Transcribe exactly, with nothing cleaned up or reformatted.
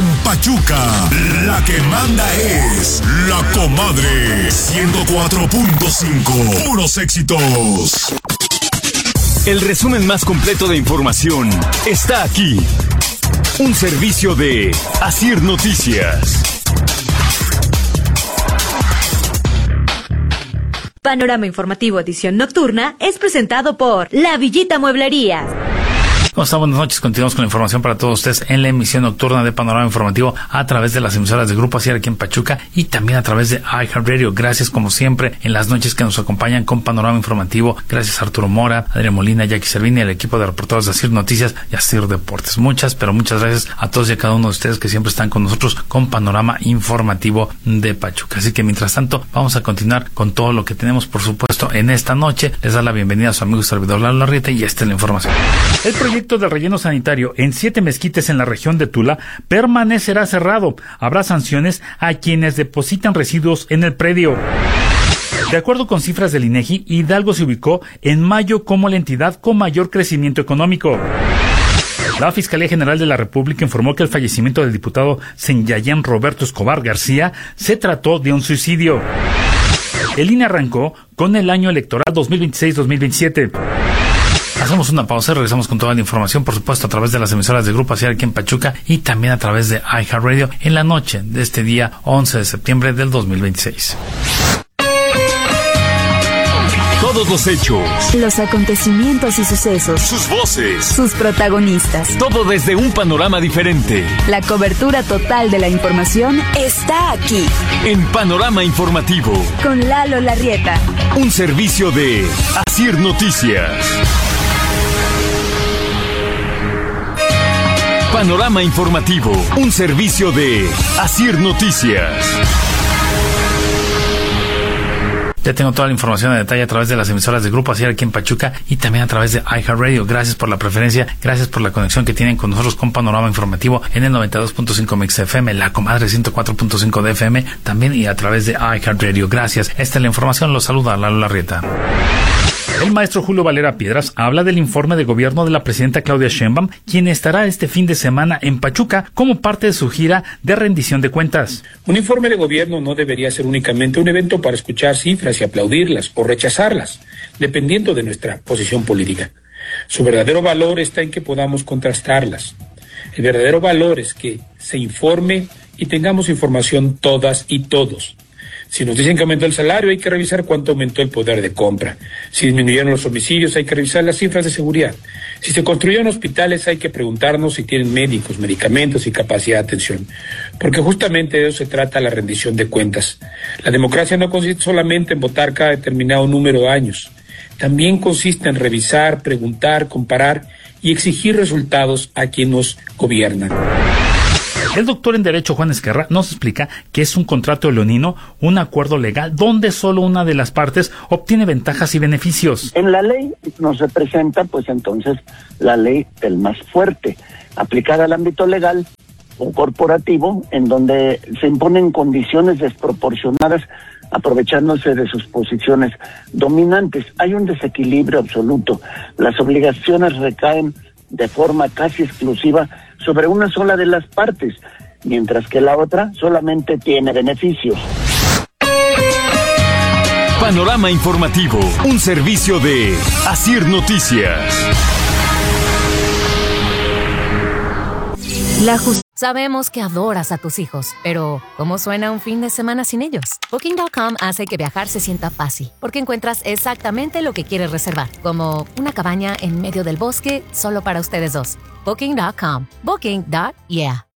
En Pachuca, la que manda es la comadre. ciento cuatro punto cinco. Puros éxitos. El resumen más completo de información está aquí. Un servicio de Asir Noticias. Panorama Informativo edición nocturna es presentado por La Villita Mueblería. ¿Cómo están? Buenas noches. Continuamos con la información para todos ustedes en la emisión nocturna de Panorama Informativo a través de las emisoras de Grupo Asir aquí en Pachuca y también a través de iHeartRadio. Gracias como siempre en las noches que nos acompañan con Panorama Informativo. Gracias a Arturo Mora, Adrián Molina, Jackie Servini, el equipo de reporteros de Asir Noticias y Asir Deportes. Muchas, pero muchas gracias a todos y a cada uno de ustedes que siempre están con nosotros con Panorama Informativo de Pachuca. Así que mientras tanto vamos a continuar con todo lo que tenemos, por supuesto, en esta noche. Les da la bienvenida a su amigo y servidor Lalo Larrieta y esta es la información. El proyecto del relleno sanitario en siete mezquites en la región de Tula permanecerá cerrado. Habrá sanciones a quienes depositan residuos en el predio. De acuerdo con cifras del INEGI, Hidalgo se ubicó en mayo como la entidad con mayor crecimiento económico. La Fiscalía General de la República informó que el fallecimiento del diputado Senyayán Roberto Escobar García se trató de un suicidio. El I N E arrancó con el año electoral dos mil veintiséis dos mil veintisiete. Hacemos una pausa y regresamos con toda la información, por supuesto, a través de las emisoras de Grupo Asir aquí en Pachuca y también a través de iHeartRadio en la noche de este día once de septiembre del dos mil veintiséis. Todos los hechos, los acontecimientos y sucesos, sus voces, sus protagonistas, todo desde un panorama diferente. La cobertura total de la información está aquí. En Panorama Informativo. Con Lalo Larrieta. Un servicio de Asir Noticias. Panorama Informativo. Un servicio de Asir Noticias. Ya tengo toda la información en detalle a través de las emisoras de Grupo Asir aquí en Pachuca y también a través de iHeartRadio. Gracias por la preferencia, gracias por la conexión que tienen con nosotros con Panorama Informativo en el noventa y dos punto cinco Mix F M, la comadre ciento cuatro punto cinco de F M, también y a través de iHeartRadio. Gracias. Esta es la información. Los saluda Lalo Larrieta. El maestro Julio Valera Piedras habla del informe de gobierno de la presidenta Claudia Sheinbaum, quien estará este fin de semana en Pachuca como parte de su gira de rendición de cuentas. Un informe de gobierno no debería ser únicamente un evento para escuchar cifras y aplaudirlas o rechazarlas, dependiendo de nuestra posición política. Su verdadero valor está en que podamos contrastarlas. El verdadero valor es que se informe y tengamos información todas y todos. Si nos dicen que aumentó el salario, hay que revisar cuánto aumentó el poder de compra. Si disminuyeron los homicidios, hay que revisar las cifras de seguridad. Si se construyeron hospitales, hay que preguntarnos si tienen médicos, medicamentos y capacidad de atención. Porque justamente de eso se trata la rendición de cuentas. La democracia no consiste solamente en votar cada determinado número de años. También consiste en revisar, preguntar, comparar y exigir resultados a quienes nos gobiernan. El doctor en Derecho Juan Esquerra nos explica que es un contrato leonino, un acuerdo legal donde solo una de las partes obtiene ventajas y beneficios. En la ley nos representa, pues entonces, la ley del más fuerte, aplicada al ámbito legal o corporativo, en donde se imponen condiciones desproporcionadas aprovechándose de sus posiciones dominantes. Hay un desequilibrio absoluto. Las obligaciones recaen de forma casi exclusiva sobre una sola de las partes, mientras que la otra solamente tiene beneficios. Panorama Informativo, un servicio de Asir Noticias. La justicia. Sabemos que adoras a tus hijos, pero ¿cómo suena un fin de semana sin ellos? Booking punto com hace que viajar se sienta fácil, porque encuentras exactamente lo que quieres reservar, como una cabaña en medio del bosque solo para ustedes dos. Booking punto com. Booking. Yeah.